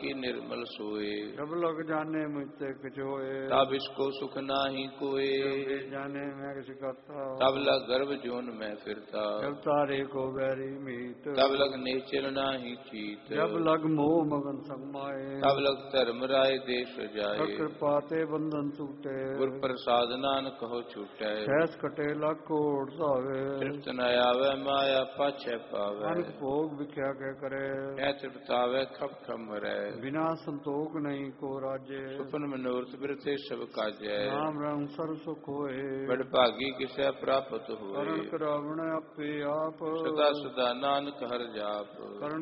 की निर्मल सोए। जब लग जाने मुझसे किचोए, तब इसको सुख नाही कोए। जब जाने मैं किसी करता, तब लग गर्भ जोन में फिरता। जब तारे को बैरी मीत, तब लग नेचल नाही चीत। जब लग मोह मगन समाए, तब लग धर्म राय देश जाए। कृपा ते बंधन छूटे, गुर प्रसाद नानक कहो छूटे। सहस कटे लख कोट सावे, तृप्त न आवे माया पाछे पावे। अनक भोग विख्या के करे, है तृप्तावे खप खम मरै। बिना संतोख नहीं को राजे, सुपन मनोरथ बिरथे सब काजै। नाम रंग सर सुख होए, बड़ भागी किसे प्राप्त होए। करण करावण आपे आप, सदा सदा नानक हर जाप। करण